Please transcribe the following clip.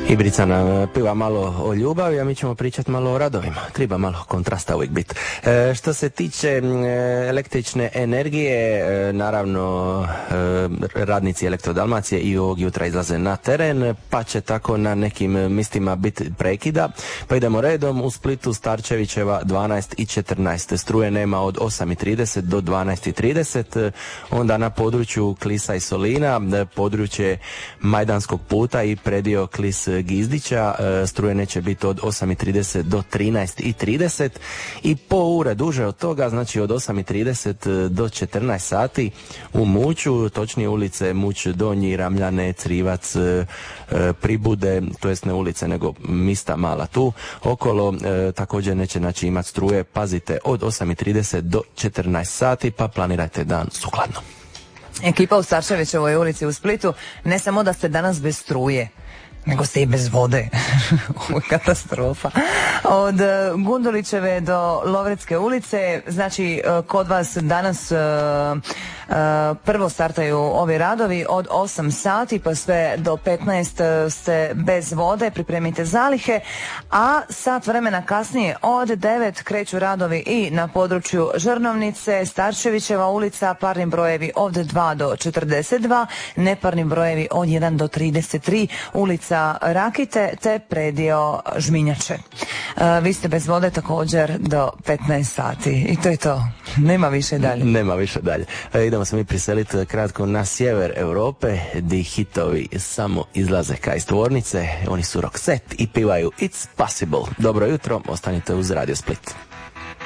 Ibrica nam piva malo o ljubavi, a mi ćemo pričati malo o radovima. Treba malo kontrasta uvijek biti. Što se tiče električne energije, naravno radnici Elektrodalmacije i ovog jutra izlaze na teren, pa će tako na nekim mistima biti prekida. Pa idemo redom. U Splitu Starčevićeva 12 i 14. Struje nema od 8:30 do 12:30. Onda na području Klisa i Solina, područje Majdanskog puta i predio Klis Gizdića, struje neće biti od 8:30 do 13:30 i po ure duže od toga, znači od 8:30 do 14 sati u Muću, točnije ulice Muć Donji, Ramljane, Crivac, Pribude, to jest ne ulice nego mista mala tu okolo, također neće znači imati struje, pazite, od 8:30 do 14 sati, pa planirajte dan sukladno. Ekipa u Starčevićevoj ulici u Splitu ne samo da ste danas bez struje, nego ste i bez vode. Ovo je katastrofa. Od Gundulićeve do Lovrecke ulice, znači kod vas danas prvo startaju ovi radovi od 8 sati pa sve do 15 ste bez vode, pripremite zalihe, a sat vremena kasnije od 9 kreću radovi i na području Žrnovnice, Starčevićeva ulica, parni brojevi od 2 do 42, neparni brojevi od 1 do 33, ulica Rakite te predio Žminjače. Vi ste bez vode također do 15 sati i to je to. Nema više dalje. Nema više dalje. Idemo se mi priseliti kratko na sjever Europe, di hitovi samo izlaze iz tvornice. Oni su Roxette i pivaju It's Possible. Dobro jutro, ostanite uz Radio Split.